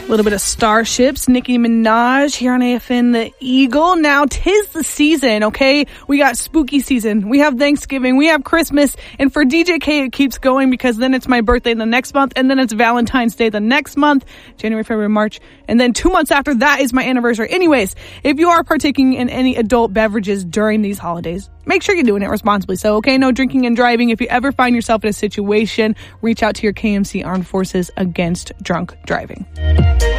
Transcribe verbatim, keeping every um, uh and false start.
A little bit of Starships, Nicki Minaj here on A F N The Eagle. Now, 'tis the season, okay? We got spooky season. We have Thanksgiving. We have Christmas. And for D J K, it keeps going because then it's my birthday the next month. And then it's Valentine's Day the next month, January, February, March. And then two months after that is my anniversary. Anyways, if you are partaking in any adult beverages during these holidays, make sure you're doing it responsibly. So, okay, no drinking and driving. If you ever find yourself in a situation, reach out to your K M C Armed Forces Against Drunk Driving.